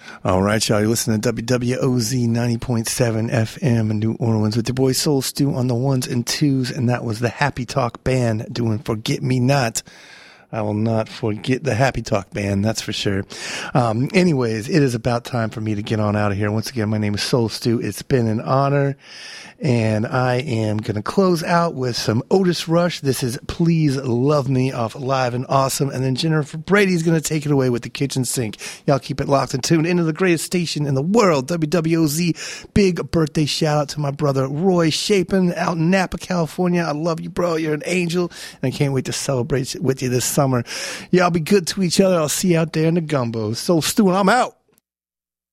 All right, y'all. You're listening to WWOZ 90.7 FM in New Orleans with your boy Soul Stew on the ones and twos, and that was the Happy Talk Band doing Forget Me Not. I will not forget the Happy Talk Band, that's for sure. Anyways, it is about time for me to get on out of here. Once again, my name is Soul Stew. It's been an honor, and I am going to close out with some Otis Rush. This is Please Love Me off Live and Awesome, and then Jennifer Brady's going to take it away with The Kitchen Sink. Y'all keep it locked and tuned into the greatest station in the world, WWOZ. Big birthday shout out to my brother Roy Chapin out in Napa, California. I love you, bro. You're an angel, and I can't wait to celebrate with you this summer. Y'all be good to each other. I'll see you out there in the gumbo. Soul Stew, and I'm out.